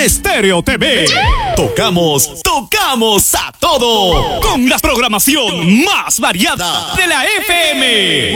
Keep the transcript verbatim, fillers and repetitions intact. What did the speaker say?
Estéreo T V. Tocamos, tocamos a todo. Con la programación más variada de la F M.